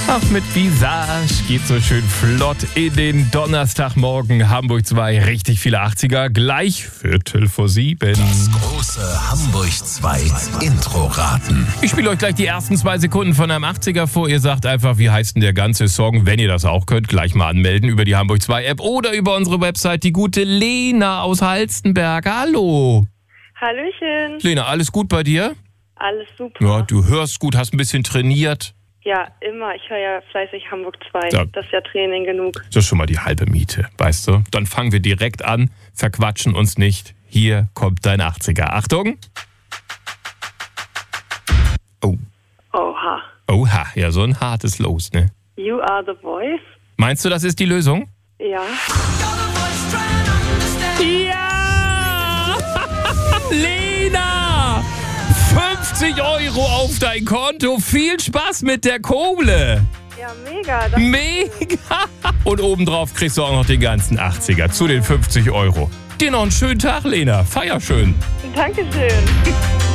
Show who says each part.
Speaker 1: Ach, mit Visage geht so schön flott in den Donnerstagmorgen. Hamburg 2, richtig viele 80er, gleich 6:45.
Speaker 2: Das große Hamburg 2 Intro-Raten.
Speaker 1: Ich spiele euch gleich die ersten 2 Sekunden von einem 80er vor. Ihr sagt einfach, wie heißt denn der ganze Song? Wenn ihr das auch könnt, gleich mal anmelden über die Hamburg 2 App oder über unsere Website. Die gute Lena aus Halstenberg. Hallo.
Speaker 3: Hallöchen.
Speaker 1: Lena, alles gut bei dir?
Speaker 3: Alles super.
Speaker 1: Ja, du hörst gut, hast ein bisschen trainiert.
Speaker 3: Ja, immer. Ich höre ja fleißig Hamburg 2.
Speaker 1: Ja.
Speaker 3: Das ist ja Training genug.
Speaker 1: Das ist schon mal die halbe Miete, weißt du? Dann fangen wir direkt an, verquatschen uns nicht. Hier kommt dein 80er. Achtung. Oh.
Speaker 3: Oha.
Speaker 1: Oha, ja, so ein hartes Los, ne?
Speaker 3: You are the voice?
Speaker 1: Meinst du, das ist die Lösung?
Speaker 3: Ja.
Speaker 1: Ja! Lena! 50 Euro auf dein Konto. Viel Spaß mit der Kohle.
Speaker 3: Ja, mega. Das
Speaker 1: Mega! Und obendrauf kriegst du auch noch den ganzen 80er zu den 50 Euro. Dir noch einen schönen Tag, Lena. Feier schön.
Speaker 3: Dankeschön.